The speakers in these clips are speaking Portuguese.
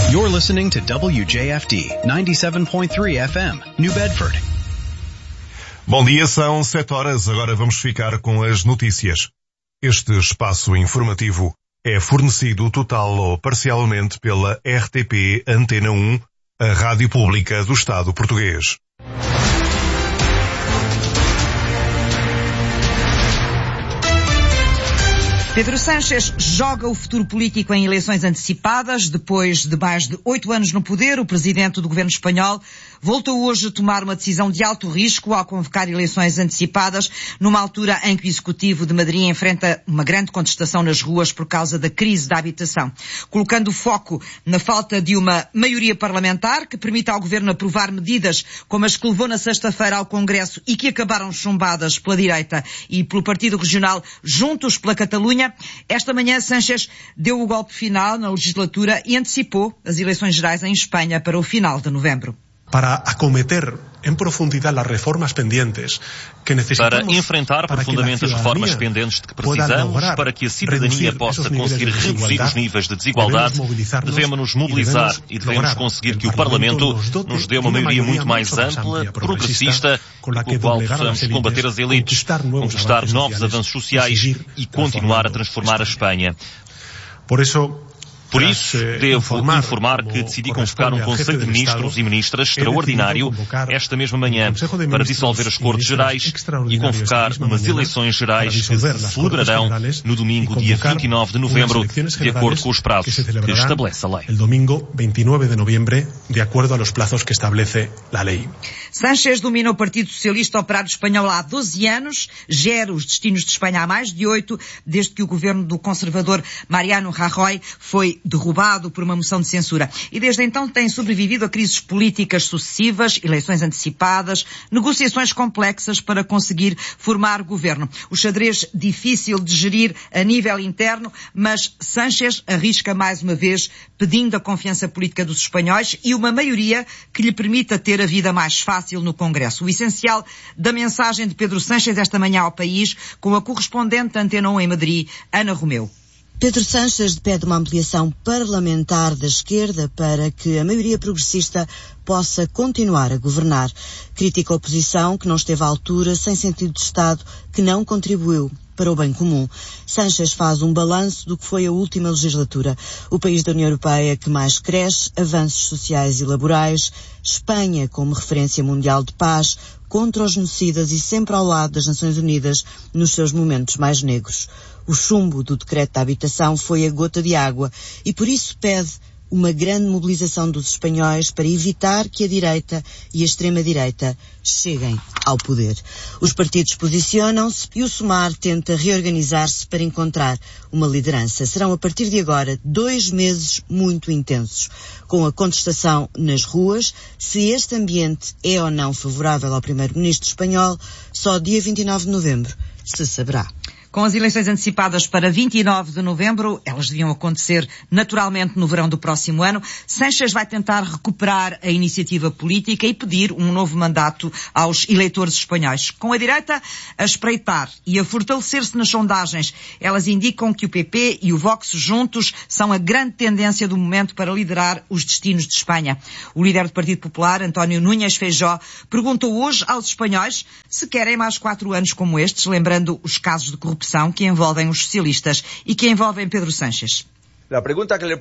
You're listening to WJFD 97.3 FM, New Bedford. Bom dia, são 7 horas. Agora vamos ficar com as notícias. Este espaço informativo é fornecido total ou parcialmente pela RTP Antena 1, a Rádio Pública do Estado Português. Pedro Sánchez joga o futuro político em eleições antecipadas. Depois de mais de 8 anos no poder, o presidente do governo espanhol voltou hoje a tomar uma decisão de alto risco ao convocar eleições antecipadas, numa altura em que o Executivo de Madrid enfrenta uma grande contestação nas ruas por causa da crise da habitação. Colocando o foco na falta de uma maioria parlamentar que permita ao governo aprovar medidas como as que levou na sexta-feira ao Congresso e que acabaram chumbadas pela direita e pelo Partido Regional Juntos pela Catalunha, esta manhã Sánchez deu o golpe final na legislatura e antecipou as eleições gerais em Espanha para o final de novembro. Para acometer em profundidade as reformas pendentes que necessitamos para enfrentar profundamente as reformas pendentes de que precisamos, para que a cidadania possa conseguir reduzir os níveis de desigualdade, devemos-nos mobilizar e devemos conseguir que o Parlamento nos dê uma maioria muito mais ampla, progressista, com a qual possamos combater as elites, conquistar novos avanços sociais e continuar a transformar a Espanha. Por isso, devo informar que decidi convocar um Conselho de Ministros e Ministras extraordinário esta mesma manhã para dissolver as Cortes Gerais e convocar umas eleições gerais que se celebrarão no domingo, dia 29 de novembro, de acordo com os prazos que estabelece a lei. El domingo 29 de noviembre, de acordo aos prazos que estabelece a lei. Sánchez domina o Partido Socialista Operário Espanhol há 12 anos, gera os destinos de Espanha há mais de 8, desde que o governo do conservador Mariano Rajoy foi derrubado por uma moção de censura. E desde então tem sobrevivido a crises políticas sucessivas, eleições antecipadas, negociações complexas para conseguir formar governo. O xadrez difícil de gerir a nível interno, mas Sánchez arrisca mais uma vez, pedindo a confiança política dos espanhóis e uma maioria que lhe permita ter a vida mais fácil no Congresso. O essencial da mensagem de Pedro Sánchez esta manhã ao país, com a correspondente da Antena 1 em Madrid, Ana Romeu. Pedro Sánchez pede uma ampliação parlamentar da esquerda para que a maioria progressista possa continuar a governar. Critica a oposição que não esteve à altura, sem sentido de Estado, que não contribuiu para o bem comum. Sánchez faz um balanço do que foi a última legislatura. O país da União Europeia que mais cresce, avanços sociais e laborais, Espanha como referência mundial de paz, contra os genocidas e sempre ao lado das Nações Unidas nos seus momentos mais negros. O chumbo do decreto da habitação foi a gota de água e por isso pede uma grande mobilização dos espanhóis para evitar que a direita e a extrema-direita cheguem ao poder. Os partidos posicionam-se e o Sumar tenta reorganizar-se para encontrar uma liderança. Serão a partir de agora 2 meses muito intensos, com a contestação nas ruas. Se este ambiente é ou não favorável ao primeiro-ministro espanhol, só dia 29 de novembro se saberá. Com as eleições antecipadas para 29 de novembro, elas deviam acontecer naturalmente no verão do próximo ano, Sánchez vai tentar recuperar a iniciativa política e pedir um novo mandato aos eleitores espanhóis. Com a direita a espreitar e a fortalecer-se nas sondagens, elas indicam que o PP e o Vox juntos são a grande tendência do momento para liderar os destinos de Espanha. O líder do Partido Popular, António Núñez Feijóo, perguntou hoje aos espanhóis se querem mais 4 anos como estes, lembrando os casos de corrupção que envolvem os socialistas e que envolvem Pedro Sánchez. A pergunta que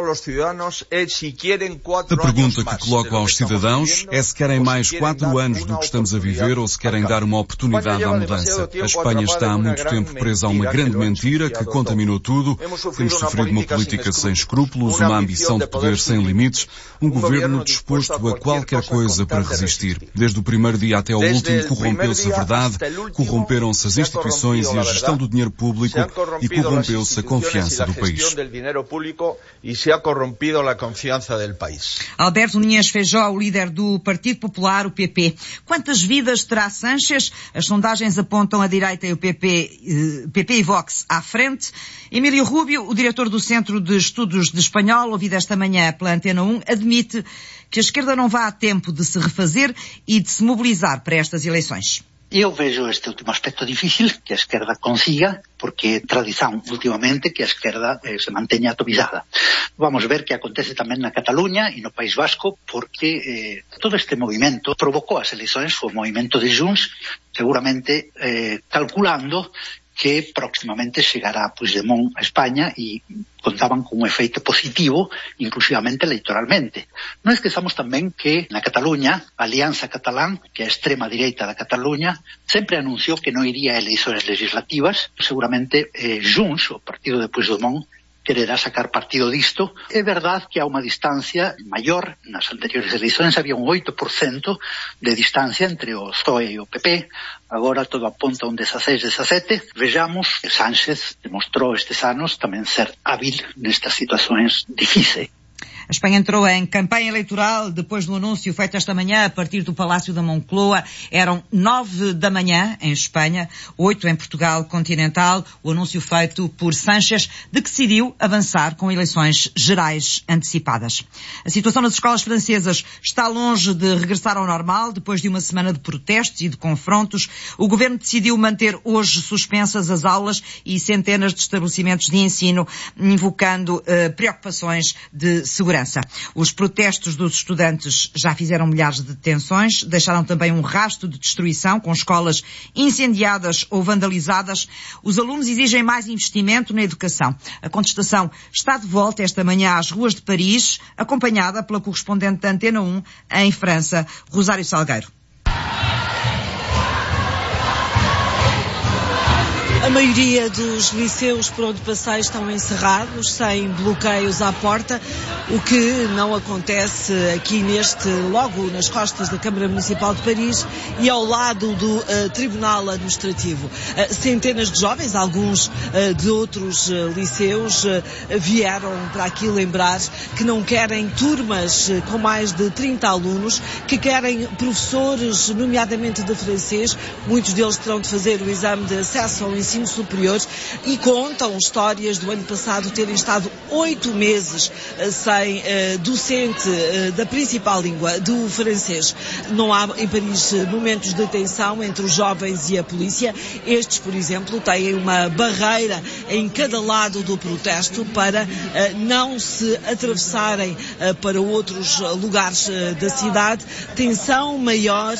coloco aos cidadãos é se querem mais 4 anos do que estamos a viver ou se querem dar uma oportunidade à mudança. A Espanha está há muito tempo presa a uma grande mentira que contaminou tudo. Temos sofrido uma política sem escrúpulos, uma ambição de poder sem limites, um governo disposto a qualquer coisa para resistir. Desde o primeiro dia até ao último corrompeu-se a verdade, corromperam-se as instituições e a gestão do dinheiro público e corrompeu-se a confiança do país. Público e se ha corrompido a confiança do país. Alberto Núñez Feijóo, o líder do Partido Popular, o PP. Quantas vidas terá Sánchez? As sondagens apontam a direita e o PP e Vox à frente. Emílio Rubio, o diretor do Centro de Estudos de Espanhol, ouvido esta manhã pela Antena 1, admite que a esquerda não vá a tempo de se refazer e de se mobilizar para estas eleições. Eu vejo este último aspecto difícil que a esquerda consiga, porque é tradición últimamente que a esquerda se manteña atomizada. Vamos ver que acontece tamén na Cataluña e no País Vasco, porque todo este movimento provocou as eleições, foi o movimento de Junts, seguramente calculando que próximamente chegará Puigdemont a España e contaban con un efeito positivo, inclusivamente electoralmente. Non esquezamos tamén que na Cataluña, a Alianza Catalán, que é a extrema direita da Cataluña, sempre anunciou que non iría a eleições legislativas. Seguramente Junts, o partido de Puigdemont, quererá sacar partido disto. É verdade que há unha distancia maior. Nas anteriores eleições había un 8% de distancia entre o PSOE e o PP. Agora todo apunta a un 16-17. Vejamos que Sánchez demostrou estes anos tamén ser hábil nestas situações difíceis. A Espanha entrou em campanha eleitoral depois do anúncio feito esta manhã a partir do Palácio da Moncloa. Eram 9 da manhã em Espanha, 8 em Portugal continental. O anúncio feito por Sánchez de que decidiu avançar com eleições gerais antecipadas. A situação nas escolas francesas está longe de regressar ao normal. Depois de uma semana de protestos e de confrontos, o governo decidiu manter hoje suspensas as aulas e centenas de estabelecimentos de ensino, invocando preocupações de segurança. Os protestos dos estudantes já fizeram milhares de detenções, deixaram também um rastro de destruição, com escolas incendiadas ou vandalizadas. Os alunos exigem mais investimento na educação. A contestação está de volta esta manhã às ruas de Paris, acompanhada pela correspondente da Antena 1 em França, Rosário Salgueiro. A maioria dos liceus por onde passei estão encerrados, sem bloqueios à porta, o que não acontece aqui logo nas costas da Câmara Municipal de Paris e ao lado do Tribunal Administrativo. Centenas de jovens, alguns de outros liceus, vieram para aqui lembrar que não querem turmas com mais de 30 alunos, que querem professores, nomeadamente de francês. Muitos deles terão de fazer o exame de acesso ao ensino superior e contam histórias do ano passado terem estado 8 meses sem docente da principal língua, do francês. Não há em Paris momentos de tensão entre os jovens e a polícia. Estes, por exemplo, têm uma barreira em cada lado do protesto para não se atravessarem para outros lugares da cidade. Tensão maior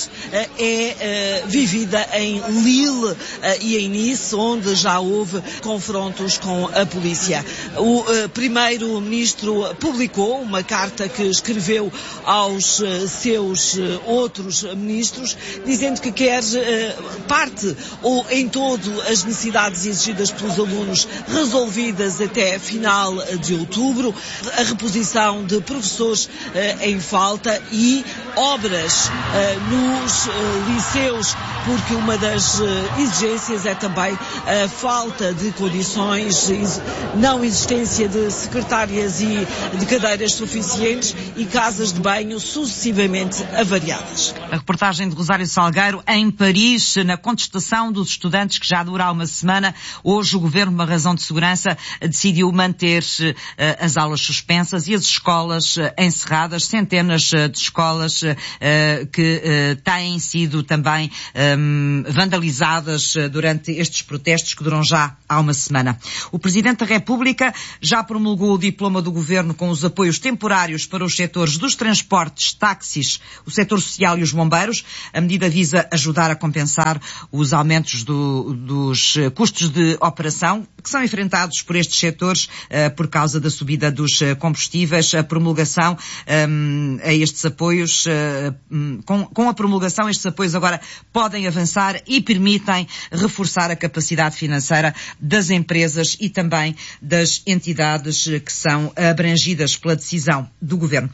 é vivida em Lille e em Nice, onde já houve confrontos com a polícia. O primeiro-ministro publicou uma carta que escreveu aos seus outros ministros, dizendo que quer parte ou em todo as necessidades exigidas pelos alunos resolvidas até final de outubro, a reposição de professores em falta e obras nos liceus, porque uma das exigências é também a falta de condições, não existência de secretárias e de cadeiras suficientes e casas de banho sucessivamente avariadas. A reportagem de Rosário Salgueiro em Paris, na contestação dos estudantes que já dura há uma semana. Hoje o governo, por uma razão de segurança, decidiu manter as aulas suspensas e as escolas encerradas, centenas de escolas que têm sido também vandalizadas durante estes protestos que duram já há uma semana. O Presidente da República já promulgou o diploma do Governo com os apoios temporários para os setores dos transportes, táxis, o setor social e os bombeiros. A medida visa ajudar a compensar os aumentos dos custos de operação que são enfrentados por estes setores por causa da subida dos combustíveis. A promulgação a estes apoios, com a promulgação, estes apoios agora podem avançar e permitem reforçar a capacidade financeira das empresas e também das entidades que são abrangidas pela decisão do Governo.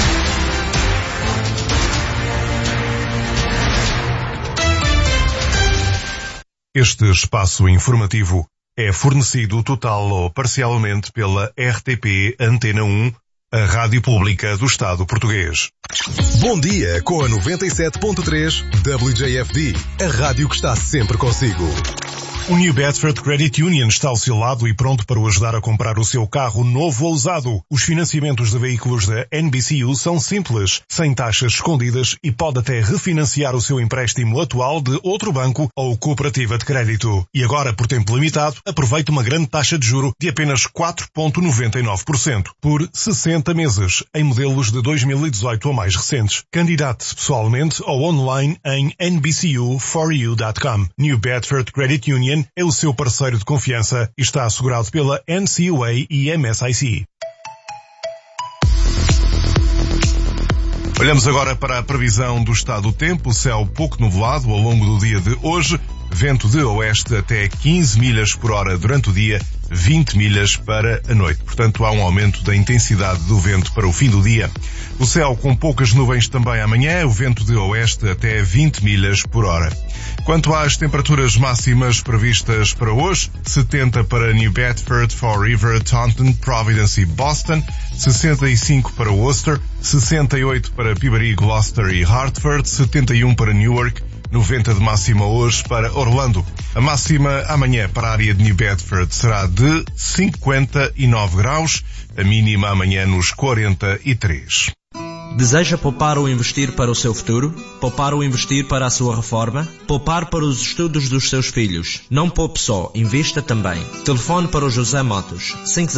Este espaço informativo é fornecido total ou parcialmente pela RTP Antena 1, a Rádio Pública do Estado Português. Bom dia com a 97.3 WJFD, a rádio que está sempre consigo. O New Bedford Credit Union está ao seu lado e pronto para o ajudar a comprar o seu carro novo ou usado. Os financiamentos de veículos da NBCU são simples, sem taxas escondidas e pode até refinanciar o seu empréstimo atual de outro banco ou cooperativa de crédito. E agora, por tempo limitado, aproveite uma grande taxa de juro de apenas 4,99% por 60 meses, em modelos de 2018 ou mais recentes. Candidate-se pessoalmente ou online em nbcu4u.com. New Bedford Credit Union é o seu parceiro de confiança e está assegurado pela NCUA e MSIC. Olhamos agora para a previsão do estado do tempo. Céu pouco nublado ao longo do dia de hoje. Vento de oeste até 15 milhas por hora durante o dia, 20 milhas para a noite. Portanto, há um aumento da intensidade do vento para o fim do dia. O céu com poucas nuvens também amanhã, o vento de oeste até 20 milhas por hora. Quanto às temperaturas máximas previstas para hoje, 70 para New Bedford, Fall River, Taunton, Providence e Boston, 65 para Worcester, 68 para Peabody, Gloucester e Hartford, 71 para Newark, 90 de máxima hoje para Orlando. A máxima amanhã para a área de New Bedford será de 59 graus, a mínima amanhã nos 43. Deseja poupar ou investir para o seu futuro? Poupar ou investir para a sua reforma? Poupar para os estudos dos seus filhos? Não poupe só, invista também. Telefone para o José Matos,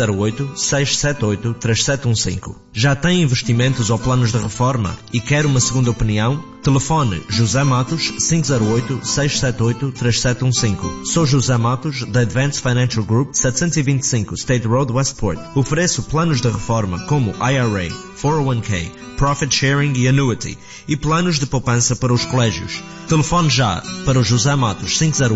508-678-3715. Já tem investimentos ou planos de reforma e quer uma segunda opinião? Telefone José Matos, 508-678-3715. Sou José Matos, da Advanced Financial Group, 725 State Road, Westport. Ofereço planos de reforma como IRA, 401k, Profit Sharing e Annuity, e planos de poupança para os colégios. Telefone já para o José Matos,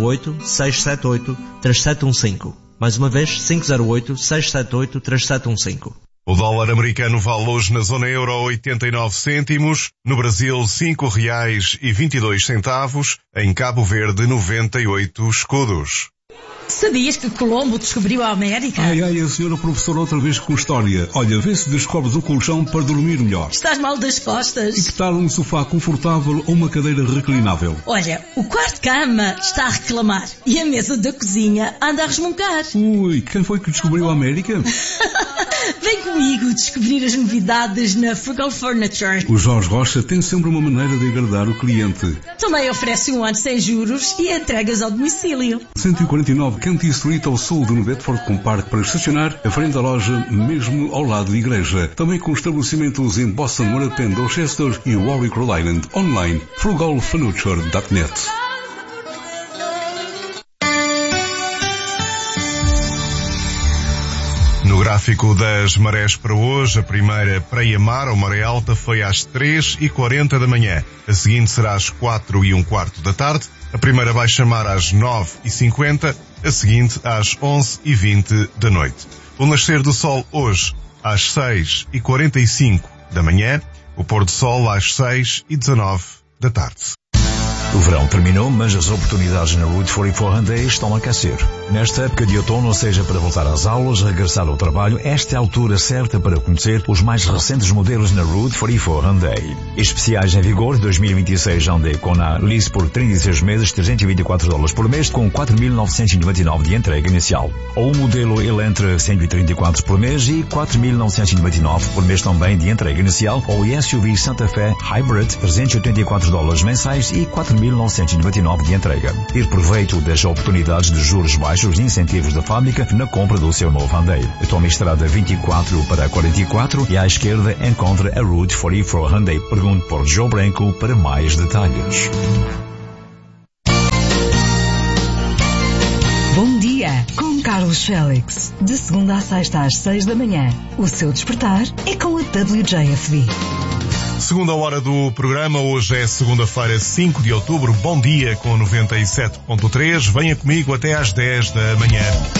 508-678-3715. Mais uma vez, 508-678-3715. O dólar americano vale hoje na zona euro 89 cêntimos, no Brasil R$5,22, em Cabo Verde 98 escudos. Sabias que Colombo descobriu a América? Ai, a senhora professora outra vez com história. Olha, vê se descobres um colchão para dormir melhor. Estás mal das costas. E que tal um sofá confortável ou uma cadeira reclinável? Olha, o quarto-cama está a reclamar e a mesa da cozinha anda a resmungar. Ui, quem foi que descobriu a América? Vem comigo descobrir as novidades na Frugal Furniture. O Jorge Rocha tem sempre uma maneira de agradar o cliente. Também oferece um ano sem juros e entregas ao domicílio. 149 Canty Street ao sul de New Bedford, com parque para estacionar, à frente da loja, mesmo ao lado da igreja. Também com estabelecimentos em Boston, Morapen, Dorchester e Warwick, Rhode Island. Online, frugalfurniture.net. No gráfico das marés para hoje, a primeira praia-mar ou maré alta foi às 3h40 da manhã. A seguinte será às 4h15 da tarde. A primeira baixa-mar às 9h50. A seguinte às 11h20 da noite. O nascer do sol hoje às 6h45 da manhã. O pôr do sol às 6h19 da tarde. O verão terminou, mas as oportunidades na Route 44 Hyundai estão a aquecer. Nesta época de outono, seja para voltar às aulas, regressar ao trabalho, esta é a altura certa para conhecer os mais recentes modelos na Route 44 Hyundai. Especiais em vigor 2026 Hyundai Kona lease por 36 meses, $324 por mês, com 4.999 de entrega inicial. Ou o modelo Elantra 134 por mês e 4.999 por mês também de entrega inicial, ou o SUV Santa Fe Hybrid $384 mensais e 4.999 de entrega. Ter proveito das oportunidades de juros baixos e incentivos da fábrica na compra do seu novo Hyundai. Tome a estrada 24 para 44 e à esquerda encontra a Route 44 Hyundai. Pergunte por Joe Branco para mais detalhes. Bom dia, com Carlos Félix. De segunda a sexta às 6 da manhã. O seu despertar é com a WJFD. Segunda hora do programa, hoje é segunda-feira, 5 de outubro. Bom dia com 97.3. Venha comigo até às 10 da manhã.